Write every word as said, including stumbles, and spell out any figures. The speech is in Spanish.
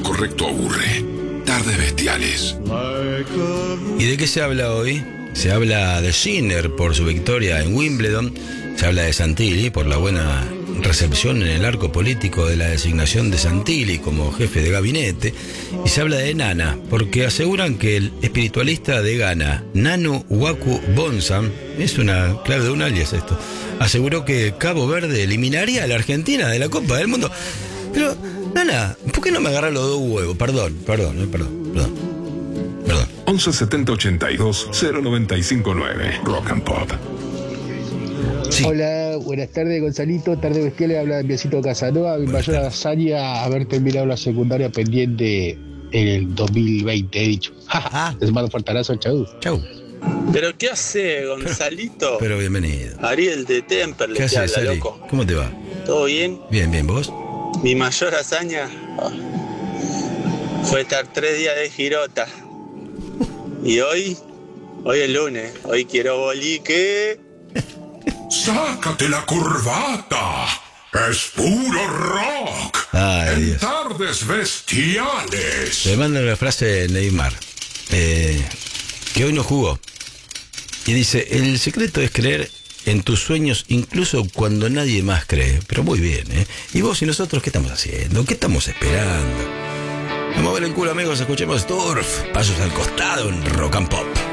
lo correcto aburre. Tardes bestiales. ¿Y de qué se habla hoy? Se habla de Sinner por su victoria en Wimbledon. Se habla de Santilli por la buena recepción en el arco político de la designación de Santilli como jefe de gabinete. Y se habla de Nana porque aseguran que el espiritualista de Ghana, Nanu Waku Bonsam, es una clave de un alias esto, aseguró que Cabo Verde eliminaría a la Argentina de la Copa del Mundo. Pero, Nana, ¿por qué no me agarras los dos huevos? Perdón, perdón, eh, perdón, perdón. Perdón. once setenta ochenta y dos cero noventa y cinco nueve Rock and Pop. Sí. Hola, buenas tardes, Gonzalito. Tarde bestiales, habla de Piecito Casanova. Mi mayor hazaña haber terminado la secundaria pendiente en el dos mil veinte, he dicho. Ah. Les mando un fuerte abrazo, chau. Chau. ¿Pero qué hace, Gonzalito? Pero, pero bienvenido. Ariel de Temperley, ¿Qué te haces, habla, Ari? loco. ¿Cómo te va? ¿Todo bien? Bien, bien, ¿vos? Mi mayor hazaña oh, fue estar tres días de girota. Y hoy, hoy es lunes, hoy quiero bolique. ¡Sácate la corbata! ¡Es puro rock! Ay, en Dios. Tardes bestiales. Le manda una frase de Neymar, eh, que hoy no jugó. Y dice, el secreto es creer en tus sueños incluso cuando nadie más cree. Pero muy bien, ¿eh? ¿Y vos y nosotros qué estamos haciendo? ¿Qué estamos esperando? Vamos a ver el culo, amigos. Escuchemos Turf. Pasos al costado en Rock and Pop.